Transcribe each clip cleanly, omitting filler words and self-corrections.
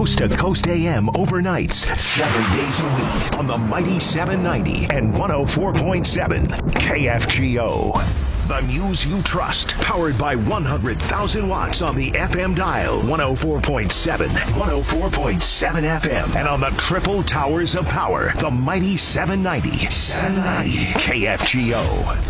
Coast to Coast AM overnights 7 days a week on the mighty 790 and 104.7 KFGO. The news you trust, powered by 100,000 watts on the FM dial, 104.7 FM, and on the triple towers of power, the mighty 790 KFGO.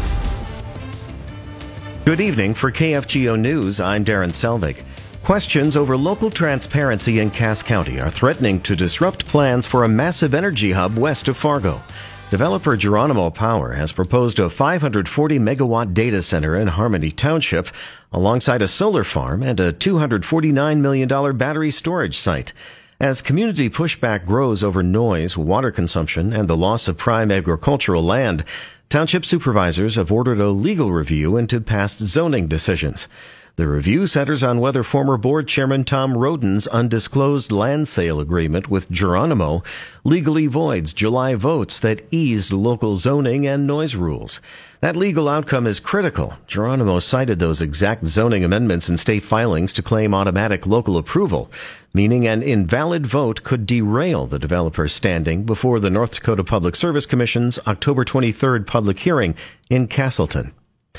Good evening. For KFGO News, I'm Darren Selvig. Questions over local transparency in Cass County are threatening to disrupt plans for a massive energy hub west of Fargo. Developer Geronimo Power has proposed a 540-megawatt data center in Harmony Township alongside a solar farm and a $249 million battery storage site. As community pushback grows over noise, water consumption, and the loss of prime agricultural land, township supervisors have ordered a legal review into past zoning decisions. The review centers on whether former board chairman Tom Roden's undisclosed land sale agreement with Geronimo legally voids July votes that eased local zoning and noise rules. That legal outcome is critical. Geronimo cited those exact zoning amendments in state filings to claim automatic local approval, meaning an invalid vote could derail the developer's standing before the North Dakota Public Service Commission's October 23rd public hearing in Castleton.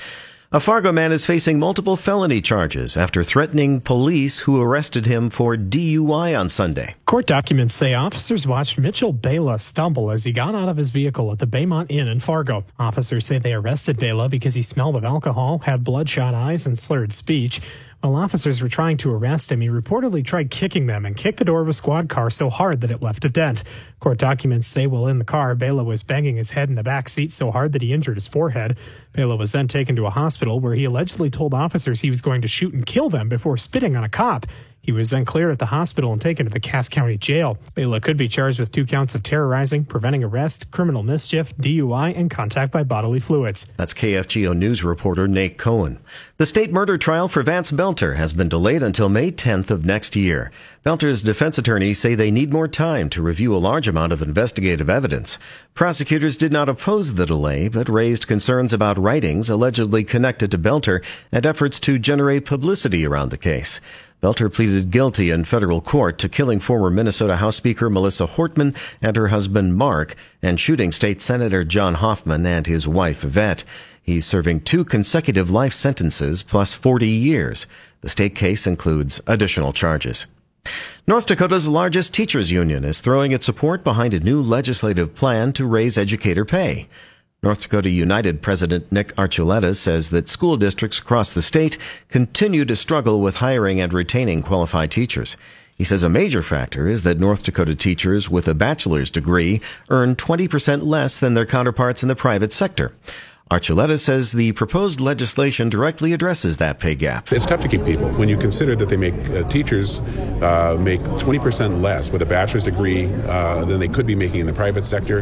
A Fargo man is facing multiple felony charges after threatening police who arrested him for DUI on Sunday. Court documents say officers watched Mitchell Bela stumble as he got out of his vehicle at the Baymont Inn in Fargo. Officers say they arrested Bela because he smelled of alcohol, had bloodshot eyes, and slurred speech. While officers were trying to arrest him, he reportedly tried kicking them and kicked the door of a squad car so hard that it left a dent. Court documents say while in the car, Bela was banging his head in the back seat so hard that he injured his forehead. Bela was then taken to a hospital where he allegedly told officers he was going to shoot and kill them before spitting on a cop. He was then cleared at the hospital and taken to the Cass County Jail. Bela could be charged with 2 counts of terrorizing, preventing arrest, criminal mischief, DUI, and contact by bodily fluids. That's KFGO News reporter Nate Cohen. The state murder trial for Vance Belter has been delayed until May 10th of next year. Belter's defense attorneys say they need more time to review a large amount of investigative evidence. Prosecutors did not oppose the delay, but raised concerns about writings allegedly connected to Belter and efforts to generate publicity around the case. Belter pleaded guilty in federal court to killing former Minnesota House Speaker Melissa Hortman and her husband Mark and shooting State Senator John Hoffman and his wife Yvette. He's serving 2 consecutive life sentences plus 40 years. The state case includes additional charges. North Dakota's largest teachers union is throwing its support behind a new legislative plan to raise educator pay. North Dakota United President Nick Archuleta says that school districts across the state continue to struggle with hiring and retaining qualified teachers. He says a major factor is that North Dakota teachers with a bachelor's degree earn 20% less than their counterparts in the private sector. Archuleta says the proposed legislation directly addresses that pay gap. It's tough to keep people when you consider that they make teachers make 20% less with a bachelor's degree than they could be making in the private sector.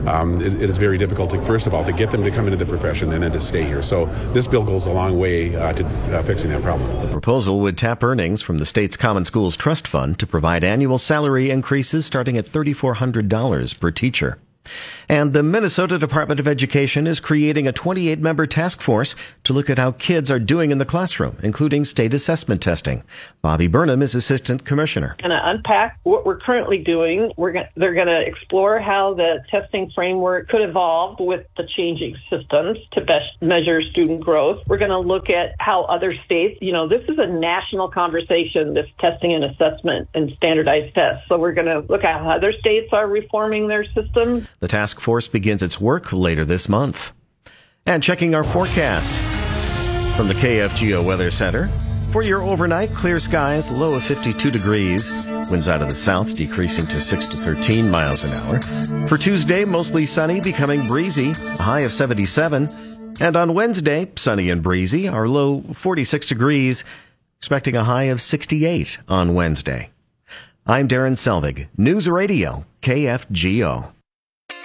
It is very difficult, first of all, to get them to come into the profession and then to stay here. So this bill goes a long way to fixing that problem. The proposal would tap earnings from the state's Common Schools Trust Fund to provide annual salary increases starting at $3,400 per teacher. And the Minnesota Department of Education is creating a 28-member task force to look at how kids are doing in the classroom, including state assessment testing. Bobby Burnham is Assistant Commissioner. Going to unpack what we're currently doing. They're going to explore how the testing framework could evolve with the changing systems to best measure student growth. We're going to look at how other states, this is a national conversation, this testing and assessment and standardized tests. So we're going to look at how other states are reforming their systems. The task force begins its work later this month. And checking our forecast from the KFGO Weather Center. For your overnight, clear skies, low of 52 degrees. Winds out of the south decreasing to 6 to 13 miles an hour. For Tuesday, mostly sunny, becoming breezy, a high of 77. And on Wednesday, sunny and breezy, our low 46 degrees, expecting a high of 68 on Wednesday. I'm Darren Selvig, News Radio, KFGO.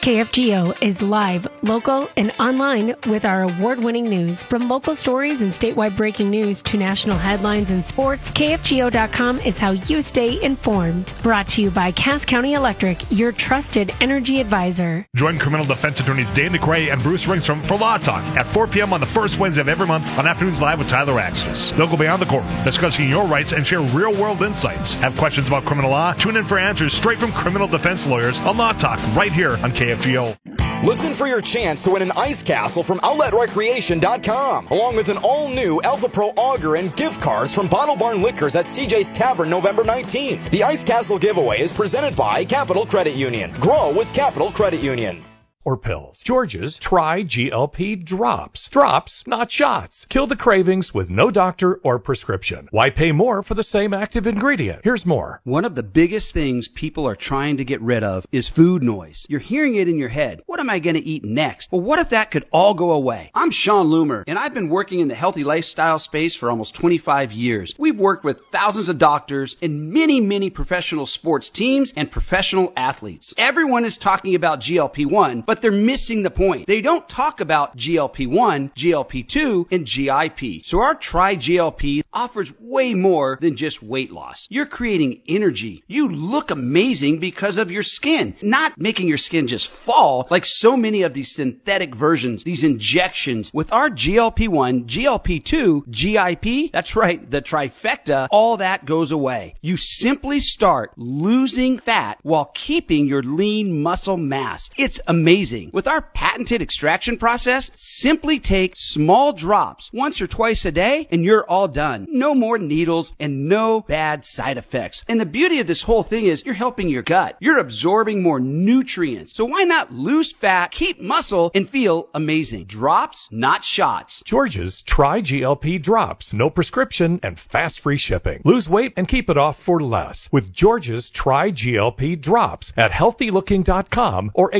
KFGO is live, local, and online with our award-winning news. From local stories and statewide breaking news to national headlines and sports, KFGO.com is how you stay informed. Brought to you by Cass County Electric, your trusted energy advisor. Join criminal defense attorneys Dan McRae and Bruce Ringstrom for Law Talk at 4 p.m. on the first Wednesday of every month on Afternoons Live with Tyler Axis. They'll go beyond the court, discussing your rights and share real-world insights. Have questions about criminal law? Tune in for answers straight from criminal defense lawyers on Law Talk right here on KFGO. Listen for your chance to win an ice castle from OutletRecreation.com, along with an all-new Alpha Pro auger and gift cards from Bottle Barn Liquors at CJ's Tavern November 19th. The ice castle giveaway is presented by Capital Credit Union. Grow with Capital Credit Union. Or pills. George's Try GLP Drops. Drops, not shots. Kill the cravings with no doctor or prescription. Why pay more for the same active ingredient? Here's more. One of the biggest things people are trying to get rid of is food noise. You're hearing it in your head. What am I going to eat next? Well, what if that could all go away? I'm Sean Loomer, and I've been working in the healthy lifestyle space for almost 25 years. We've worked with thousands of doctors and many professional sports teams and professional athletes. Everyone is talking about GLP-1, but they're missing the point. They don't talk about GLP-1, GLP-2, and GIP. So our Try GLP offers way more than just weight loss. You're creating energy. You look amazing because of your skin, not making your skin just fall like so many of these synthetic versions, these injections. With our GLP-1, GLP-2, GIP, that's right, the trifecta, all that goes away. You simply start losing fat while keeping your lean muscle mass. It's amazing. With our patented extraction process, simply take small drops once or twice a day and you're all done. No more needles and no bad side effects. And the beauty of this whole thing is you're helping your gut. You're absorbing more nutrients. So why not lose fat, keep muscle, and feel amazing? Drops, not shots. George's Try GLP Drops. No prescription and fast free shipping. Lose weight and keep it off for less with George's Try GLP Drops at healthylooking.com or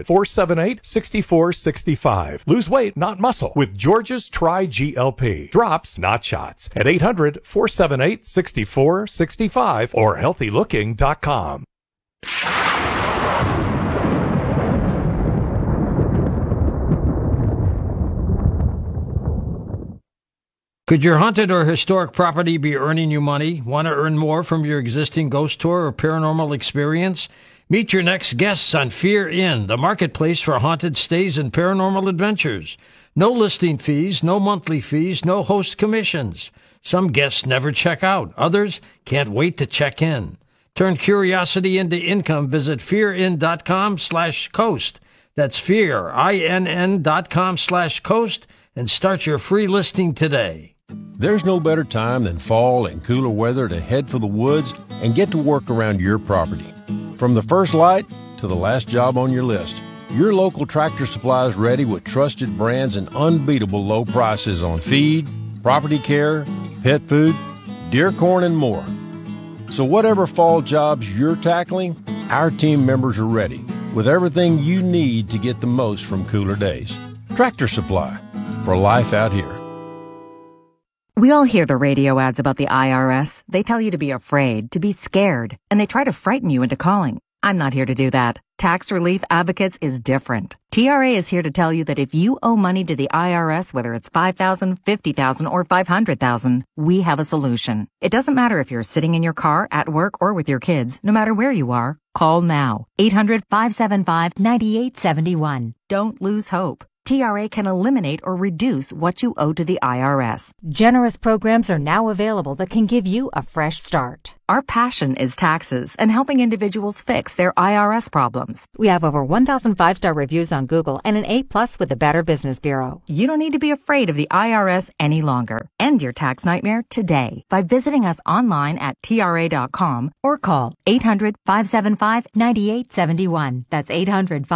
800-478-6465. Lose weight, not muscle, with George's Try GLP. Drops, not shots, at 800-478-6465 or healthylooking.com. Could your haunted or historic property be earning you money? Want to earn more from your existing ghost tour or paranormal experience? Meet your next guests on Fear Inn, the marketplace for haunted stays and paranormal adventures. No listing fees, no monthly fees, no host commissions. Some guests never check out. Others can't wait to check in. Turn curiosity into income. Visit fearin.com/coast. That's fear, INN.com/coast, and start your free listing today. There's no better time than fall and cooler weather to head for the woods and get to work around your property. From the first light to the last job on your list, your local Tractor Supply is ready with trusted brands and unbeatable low prices on feed, property care, pet food, deer corn, and more. So whatever fall jobs you're tackling, our team members are ready with everything you need to get the most from cooler days. Tractor Supply, for life out here. We all hear the radio ads about the IRS. They tell you to be afraid, to be scared, and they try to frighten you into calling. I'm not here to do that. Tax Relief Advocates is different. TRA is here to tell you that if you owe money to the IRS, whether it's $5,000, $50,000, or $500,000, we have a solution. It doesn't matter if you're sitting in your car, at work, or with your kids. No matter where you are, call now. 800-575-9871. Don't lose hope. TRA can eliminate or reduce what you owe to the IRS. Generous programs are now available that can give you a fresh start. Our passion is taxes and helping individuals fix their IRS problems. We have over 1,000 5-star reviews on Google and an A+ with the Better Business Bureau. You don't need to be afraid of the IRS any longer. End your tax nightmare today by visiting us online at TRA.com or call 800-575-9871. That's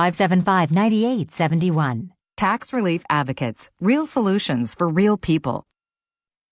800-575-9871. Tax Relief Advocates. Real solutions for real people.